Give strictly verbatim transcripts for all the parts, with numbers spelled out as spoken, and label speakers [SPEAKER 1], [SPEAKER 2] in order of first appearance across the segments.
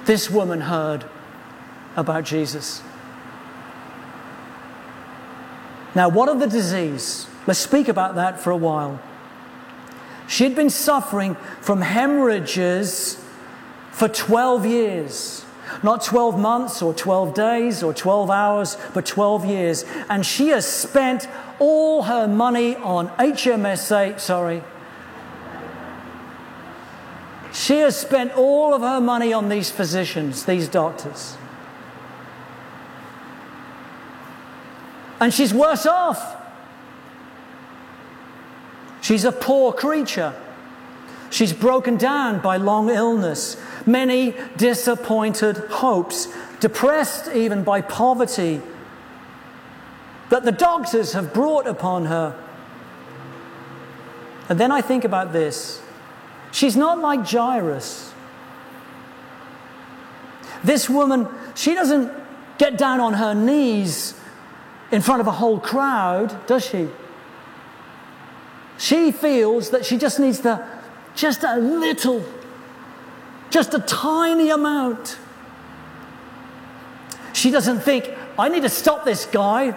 [SPEAKER 1] this woman heard about Jesus. Now, what of the disease? Let's speak about that for a while. She had been suffering from hemorrhages for twelve years. Not twelve months or twelve days or twelve hours, but twelve years. And she has spent all her money on H M S A, sorry. She has spent all of her money on these physicians, these doctors. And she's worse off. She's a poor creature. She's broken down by long illness, many disappointed hopes, depressed even by poverty that the doctors have brought upon her. And then I think about this. She's not like Jairus. This woman, she doesn't get down on her knees in front of a whole crowd, does she? She feels that she just needs to, just a little, just a tiny amount. She doesn't think, I need to stop this guy.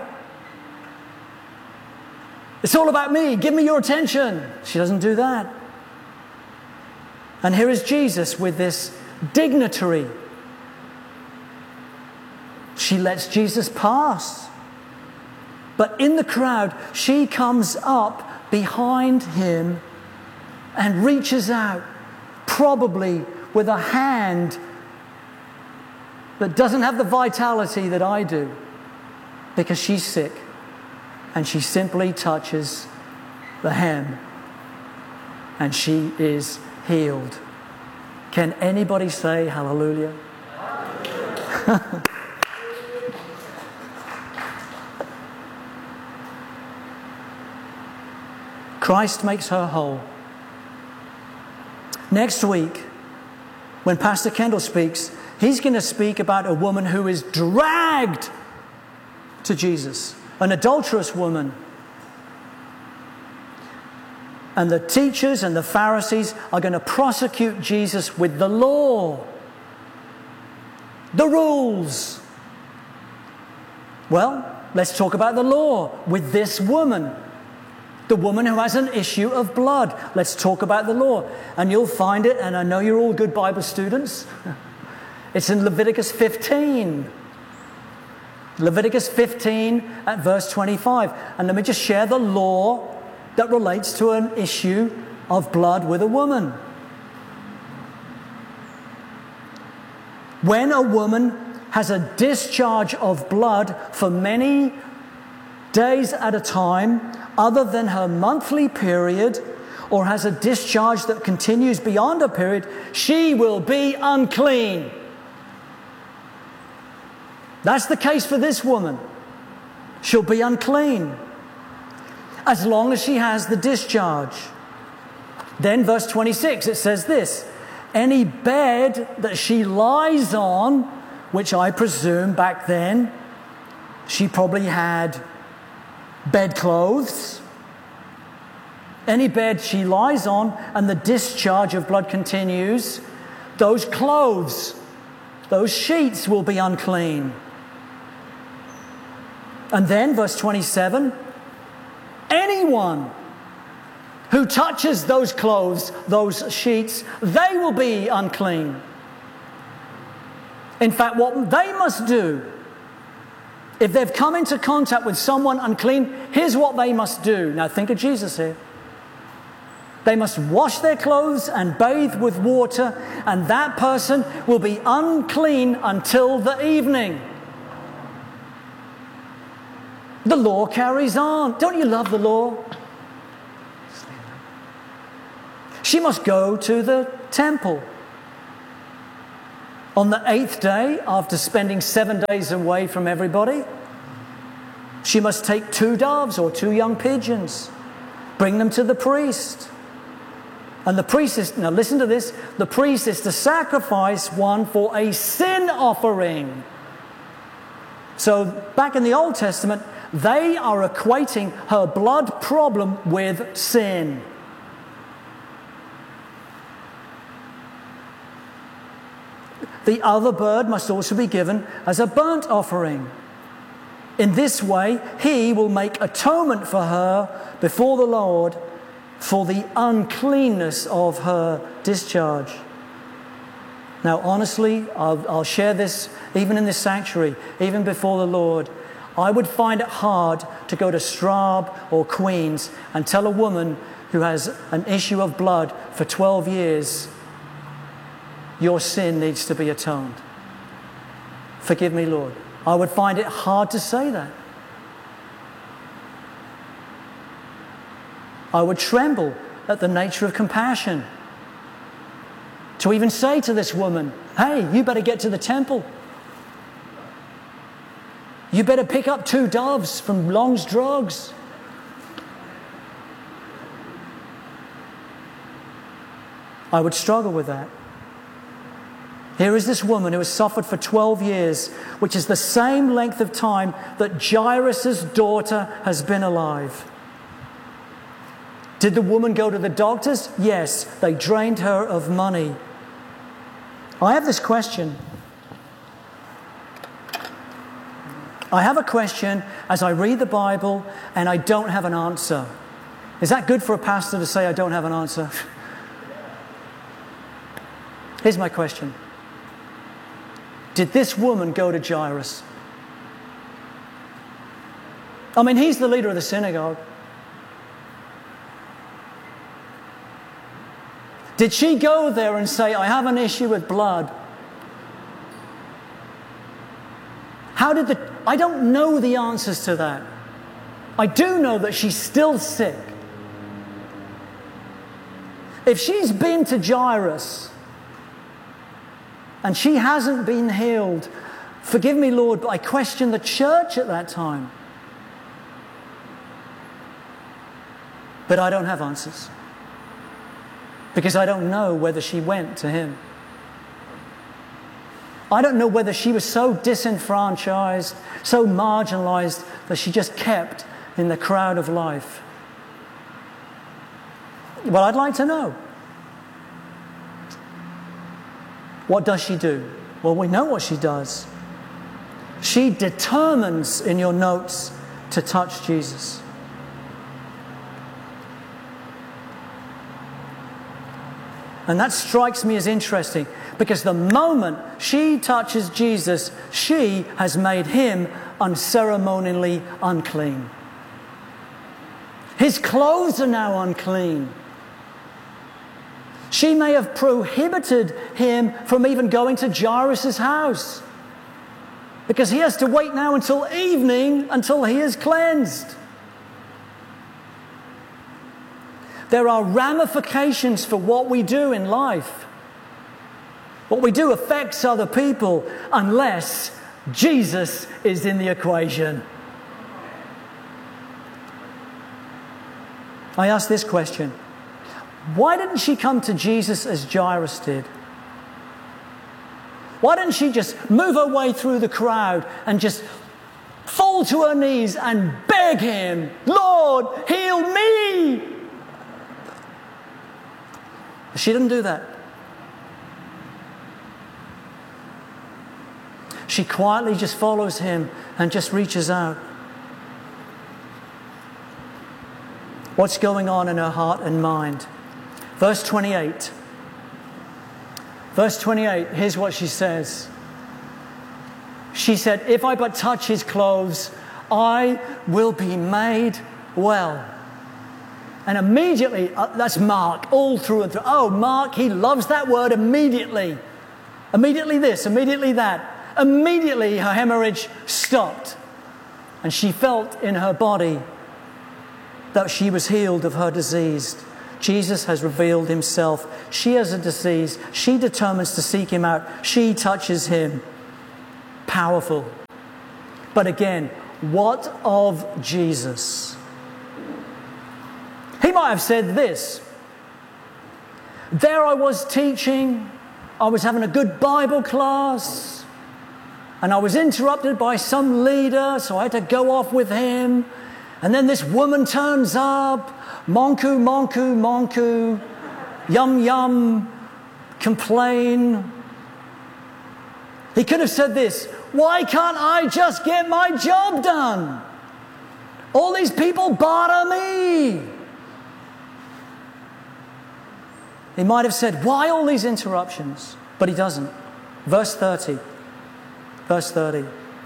[SPEAKER 1] It's all about me. Give me your attention. She doesn't do that. And here is Jesus with this dignitary. She lets Jesus pass. But in the crowd, she comes up behind him and reaches out, probably with a hand that doesn't have the vitality that I do, because she's sick, and she simply touches the hem, and she is healed. Can anybody say hallelujah? Hallelujah. Christ makes her whole. Next week, when Pastor Kendall speaks, he's going to speak about a woman who is dragged to Jesus, an adulterous woman. And the teachers and the Pharisees are going to prosecute Jesus with the law, the rules. Well, let's talk about the law with this woman. The woman who has an issue of blood. Let's talk about the law. And you'll find it, and I know you're all good Bible students. It's in Leviticus fifteen. Leviticus fifteen at verse twenty-five. And let me just share the law that relates to an issue of blood with a woman. When a woman has a discharge of blood for many days at a time, other than her monthly period, or has a discharge that continues beyond a period, she will be unclean. That's the case for this woman. She'll be unclean as long as she has the discharge. Then verse twenty-six, it says this: any bed that she lies on, which I presume back then she probably had bedclothes, any bed she lies on and the discharge of blood continues, those clothes, those sheets will be unclean. And then verse twenty-seven, anyone who touches those clothes, those sheets, they will be unclean. In fact, what they must do, if they've come into contact with someone unclean, here's what they must do. Now think of Jesus here. They must wash their clothes and bathe with water, and that person will be unclean until the evening. The law carries on. Don't you love the law? She must go to the temple. On the eighth day, after spending seven days away from everybody, she must take two doves or two young pigeons, bring them to the priest. And the priest is, now listen to this, the priest is to sacrifice one for a sin offering. So back in the Old Testament, they are equating her blood problem with sin. The other bird must also be given as a burnt offering. In this way, he will make atonement for her before the Lord for the uncleanness of her discharge. Now, honestly, I'll, I'll share this even in this sanctuary, even before the Lord. I would find it hard to go to Straub or Queens and tell a woman who has an issue of blood for twelve years, your sin needs to be atoned. Forgive me, Lord. I would find it hard to say that. I would tremble at the nature of compassion. To even say to this woman, hey, you better get to the temple. You better pick up two doves from Long's Drugs. I would struggle with that. Here is this woman who has suffered for twelve years, which is the same length of time that Jairus' daughter has been alive. Did the woman go to the doctors? Yes, they drained her of money. I have this question. I have a question as I read the Bible and I don't have an answer. Is that good for a pastor to say I don't have an answer? Here's my question. Did this woman go to Jairus? I mean, he's the leader of the synagogue. Did she go there and say, I have an issue with blood? How did the... I don't know the answers to that. I do know that she's still sick. If she's been to Jairus and she hasn't been healed, forgive me, Lord, but I question the church at that time. But I don't have answers. Because I don't know whether she went to him. I don't know whether she was so disenfranchised, so marginalized, that she just kept in the crowd of life. Well, I'd like to know. What does she do? Well, we know what she does. She determines in your notes to touch Jesus. And that strikes me as interesting, because the moment she touches Jesus, she has made him unceremonially unclean. His clothes are now unclean. She may have prohibited him from even going to Jairus' house, because he has to wait now until evening until he is cleansed. There are ramifications for what we do in life. What we do affects other people unless Jesus is in the equation. I ask this question. Why didn't she come to Jesus as Jairus did? Why didn't she just move her way through the crowd and just fall to her knees and beg him, Lord, heal me? She didn't do that. She quietly just follows him and just reaches out. What's going on in her heart and mind? Verse twenty-eight. Verse twenty-eight, here's what she says. She said, if I but touch his clothes, I will be made well. And immediately, uh, that's Mark, all through and through. Oh, Mark, he loves that word, immediately. Immediately this, immediately that. Immediately her hemorrhage stopped. And she felt in her body that she was healed of her disease. Jesus has revealed himself. She has a disease. She determines to seek him out. She touches him. Powerful. But again, what of Jesus? He might have said this. There I was teaching. I was having a good Bible class. And I was interrupted by some leader, so I had to go off with him. And then this woman turns up. Monku, monku, monku. Yum, yum. Complain. He could have said this, why can't I just get my job done? All these people bother me. He might have said, why all these interruptions? But he doesn't. Verse thirty. Verse thirty.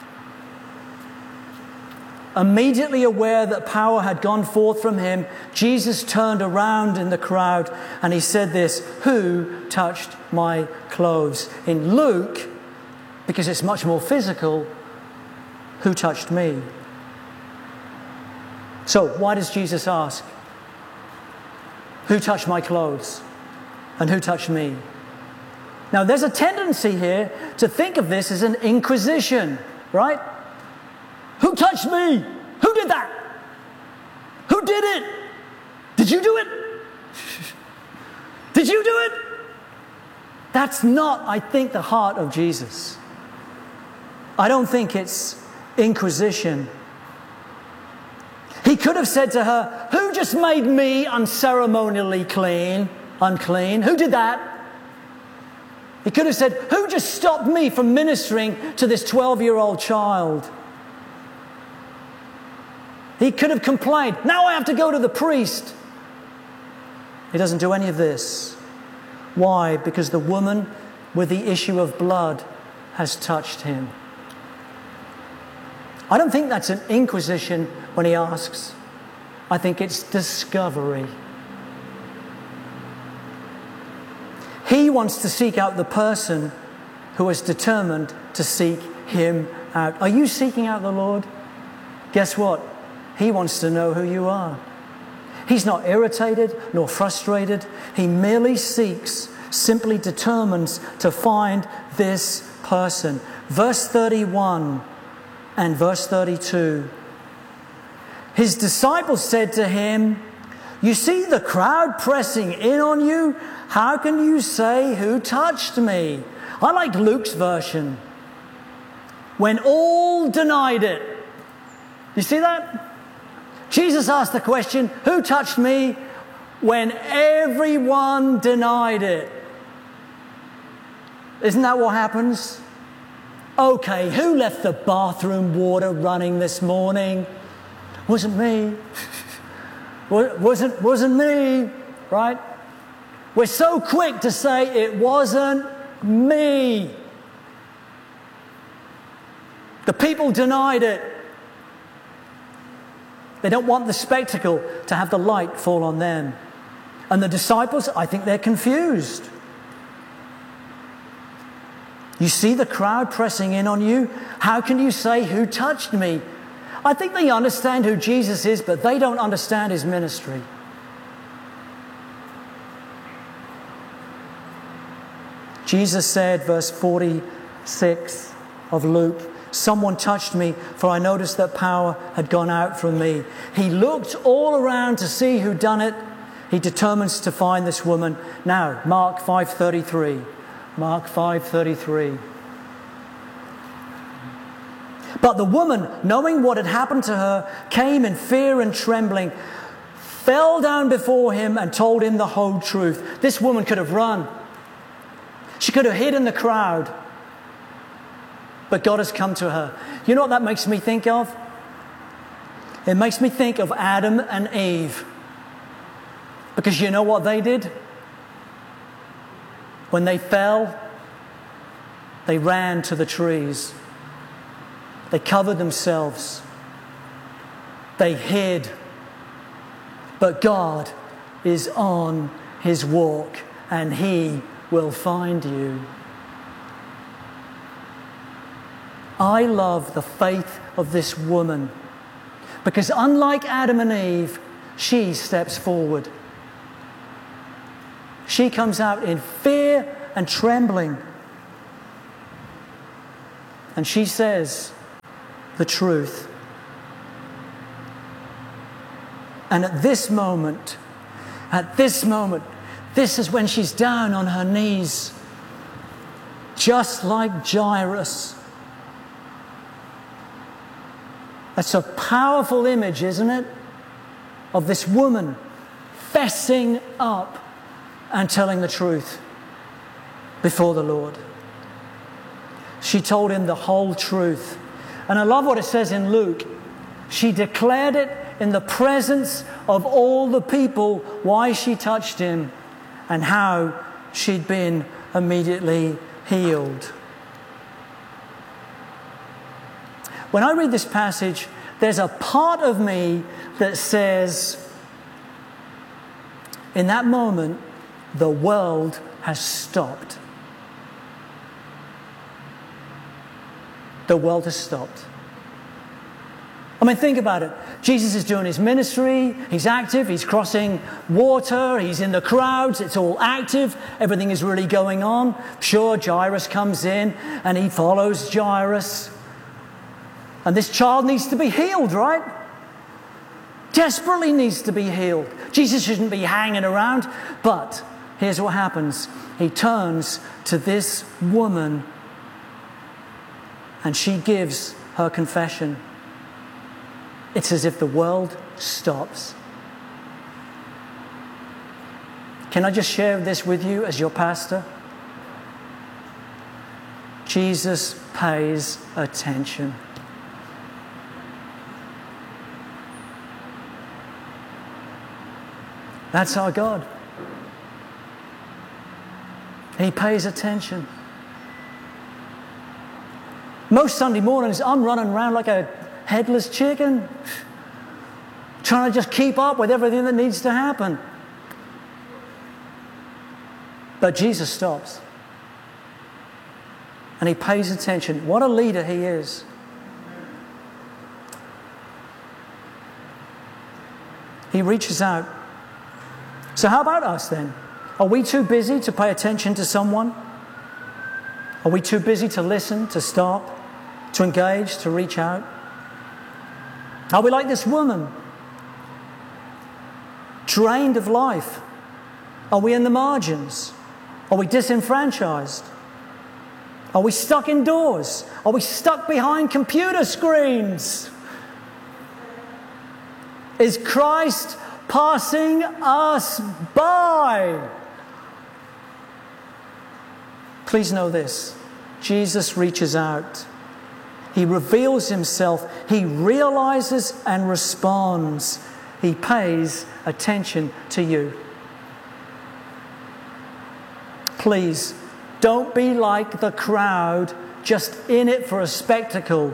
[SPEAKER 1] Immediately aware that power had gone forth from him, Jesus turned around in the crowd and he said this, who touched my clothes? In Luke, because it's much more physical, who touched me? So why does Jesus ask, who touched my clothes? And who touched me? Now there's a tendency here to think of this as an inquisition, right? Who touched me? Who did that? Who did it? Did you do it? Did you do it? That's not, I think, the heart of Jesus. I don't think it's inquisition. He could have said to her, who just made me unceremonially clean, unclean? Who did that? He could have said, who just stopped me from ministering to this twelve-year-old child? He could have complained, now I have to go to the priest. He doesn't do any of this. Why? Because the woman with the issue of blood has touched him. I don't think that's an inquisition when he asks. I think it's discovery. He wants to seek out the person who is determined to seek him out. Are you seeking out the Lord? Guess what? He wants to know who you are. He's not irritated nor frustrated. He merely seeks, simply determines to find this person. Verse thirty-one and verse thirty-two. His disciples said to him, you see the crowd pressing in on you? How can you say, who touched me? I like Luke's version. When all denied it. You see that? Jesus asked the question, who touched me? When everyone denied it. Isn't that what happens? Okay, who left the bathroom water running this morning? Wasn't me. Wasn't, wasn't me, right? We're so quick to say it wasn't me. The people denied it. They don't want the spectacle to have the light fall on them. And the disciples, I think they're confused. You see the crowd pressing in on you? How can you say, who touched me? I think they understand who Jesus is, but they don't understand his ministry. Jesus said, verse forty-six of Luke, someone touched me, for I noticed that power had gone out from me. He looked all around to see who'd done it. He determines to find this woman. Now, Mark five thirty-three. Mark five thirty-three. But the woman, knowing what had happened to her, came in fear and trembling, fell down before him and told him the whole truth. This woman could have run. She could have hid in the crowd. But God has come to her. You know what that makes me think of? It makes me think of Adam and Eve. Because you know what they did? When they fell, they ran to the trees. They covered themselves. They hid. But God is on his walk, and he will find you. I love the faith of this woman, because unlike Adam and Eve, she steps forward. She comes out in fear and trembling. And she says the truth. And at this moment, at this moment, this is when she's down on her knees, just like Jairus. That's a powerful image, isn't it? Of this woman fessing up and telling the truth before the Lord. She told him the whole truth. And I love what it says in Luke. She declared it in the presence of all the people why she touched him and how she'd been immediately healed. When I read this passage, there's a part of me that says, in that moment, the world has stopped. The world has stopped. I mean, think about it. Jesus is doing his ministry. He's active. He's crossing water. He's in the crowds. It's all active. Everything is really going on. Sure, Jairus comes in and he follows Jairus. And this child needs to be healed, right? Desperately needs to be healed. Jesus shouldn't be hanging around. But here's what happens. He turns to this woman and she gives her confession. It's as if the world stops. Can I just share this with you as your pastor? Jesus pays attention. That's our God. He pays attention. Most Sunday mornings, I'm running around like a headless chicken, trying to just keep up with everything that needs to happen. But Jesus stops. And he pays attention. What a leader he is. He reaches out. So how about us then? Are we too busy to pay attention to someone? Are we too busy to listen, to stop, to engage, to reach out? Are we like this woman? Drained of life? Are we in the margins? Are we disenfranchised? Are we stuck indoors? Are we stuck behind computer screens? Is Christ passing us by? Please know this. Jesus reaches out. He reveals himself. He realizes and responds. He pays attention to you. Please, don't be like the crowd, just in it for a spectacle.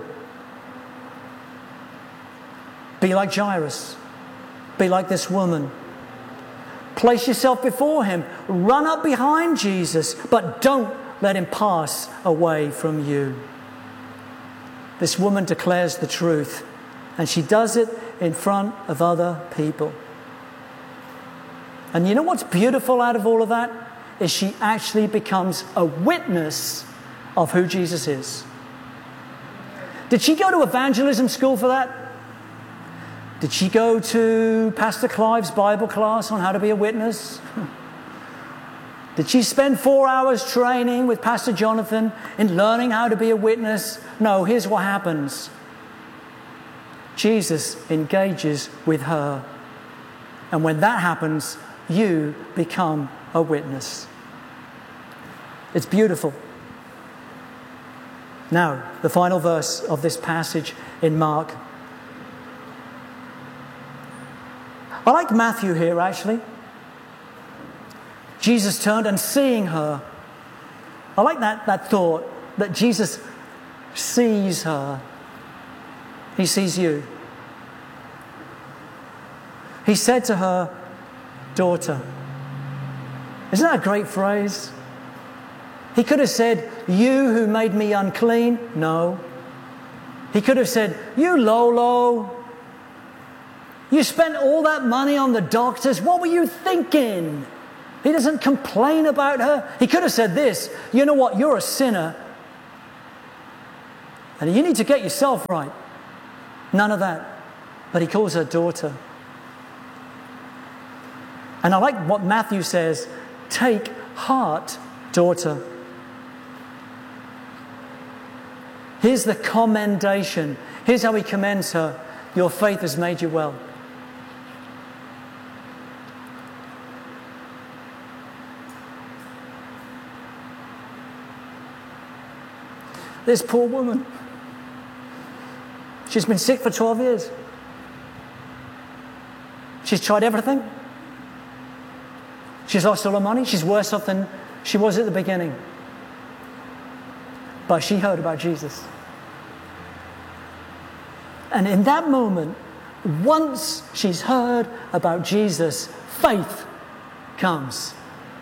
[SPEAKER 1] Be like Jairus. Be like this woman. Place yourself before him. Run up behind Jesus, but don't let him pass away from you. This woman declares the truth, and she does it in front of other people. And you know what's beautiful out of all of that? Is she actually becomes a witness of who Jesus is. Did she go to evangelism school for that? Did she go to Pastor Clive's Bible class on how to be a witness? Did she spend four hours training with Pastor Jonathan in learning how to be a witness? No, here's what happens. Jesus engages with her. And when that happens, you become a witness. It's beautiful. Now, the final verse of this passage in Mark. I like Matthew here, actually. Jesus turned and seeing her. I like that, that thought, that Jesus sees her. He sees you. He said to her, "Daughter." Isn't that a great phrase? He could have said, "You who made me unclean." No. He could have said, "You Lolo. You spent all that money on the doctors. What were you thinking?" He doesn't complain about her. He could have said this, "You know what? You're a sinner. And you need to get yourself right." None of that. But he calls her daughter. And I like what Matthew says, "Take heart, daughter." Here's the commendation. Here's how he commends her. "Your faith has made you well." This poor woman. She's been sick for twelve years. She's tried everything. She's lost all her money. She's worse off than she was at the beginning. But she heard about Jesus. And in that moment, once she's heard about Jesus, faith comes.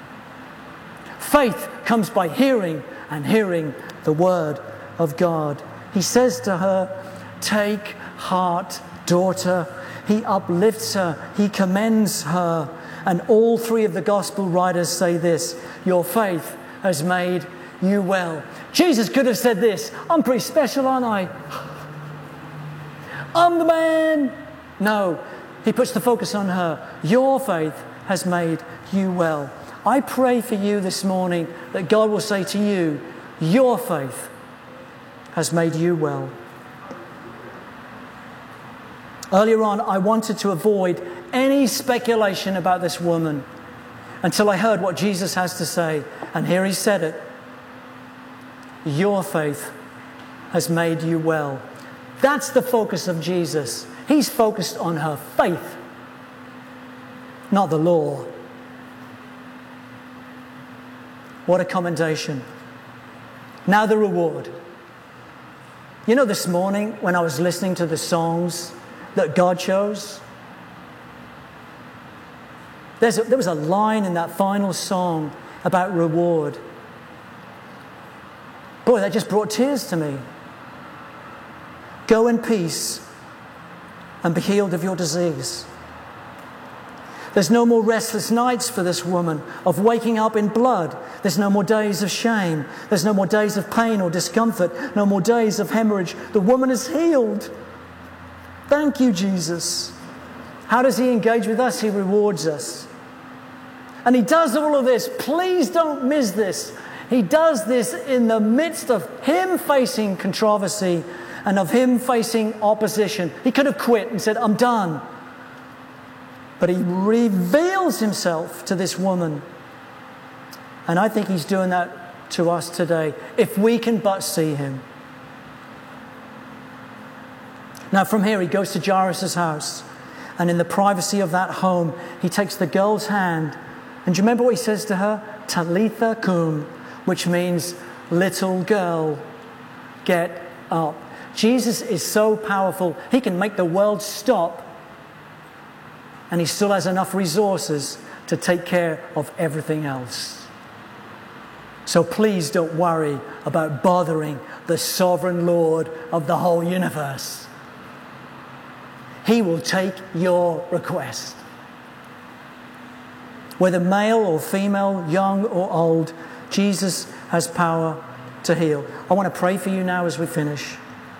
[SPEAKER 1] Faith comes by hearing, and hearing the word of God. He says to her, "Take heart, daughter." He uplifts her. He commends her. And all three of the gospel writers say this: "Your faith has made you well." Jesus could have said this: "I'm pretty special, aren't I? I'm the man." No, he puts the focus on her. Your faith has made you well. I pray for you this morning that God will say to you, your faith has made you well. Earlier on, I wanted to avoid any speculation about this woman until I heard what Jesus has to say. And here he said it. Your faith has made you well. That's the focus of Jesus. He's focused on her faith, not the law. What a commendation. Now the reward. You know, this morning when I was listening to the songs that God chose, there's a, there was a line in that final song about reward. Boy, that just brought tears to me. Go in peace and be healed of your disease. There's no more restless nights for this woman of waking up in blood. There's no more days of shame. There's no more days of pain or discomfort. No more days of hemorrhage. The woman is healed. Thank you, Jesus. How does he engage with us? He rewards us. And he does all of this. Please don't miss this. He does this in the midst of him facing controversy and of him facing opposition. He could have quit and said, "I'm done." But he reveals himself to this woman. And I think he's doing that to us today, if we can but see him. Now from here he goes to Jairus' house. And in the privacy of that home, he takes the girl's hand. And do you remember what he says to her? Talitha cum, which means, little girl, get up. Jesus is so powerful, he can make the world stop, and he still has enough resources to take care of everything else. So please don't worry about bothering the sovereign Lord of the whole universe. He will take your request. Whether male or female, young or old, Jesus has power to heal. I want to pray for you now as we finish.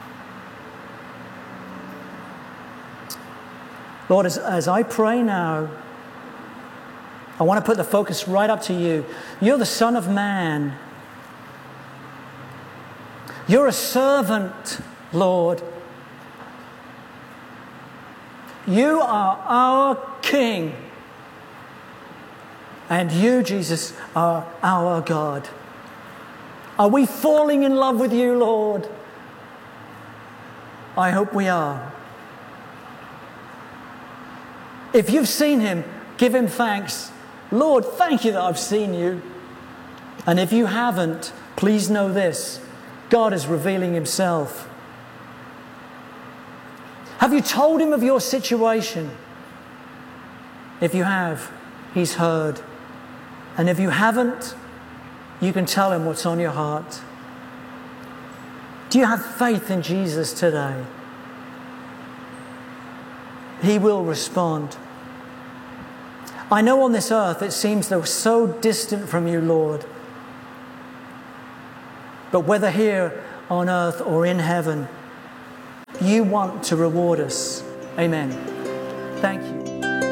[SPEAKER 1] Lord, as, as I pray now, I want to put the focus right up to you. You're the Son of Man. You're a servant, Lord. You are our King. And you, Jesus, are our God. Are we falling in love with you, Lord? I hope we are. If you've seen him, give him thanks. Lord, thank you that I've seen you. And if you haven't, please know this: God is revealing himself. Have you told him of your situation? If you have, he's heard. And if you haven't, you can tell him what's on your heart. Do you have faith in Jesus today? He will respond. I know on this earth it seems they're so distant from you, Lord. But whether here on earth or in heaven, you want to reward us. Amen. Thank you.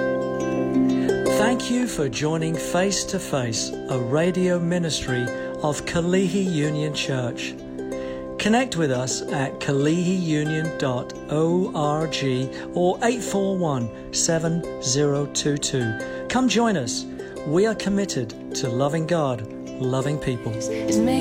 [SPEAKER 1] Thank you for joining Face to Face, a radio ministry of Kalihi Union Church. Connect with us at kalihi union dot org or eight four one, seven zero two two. Come join us. We are committed to loving God, loving people.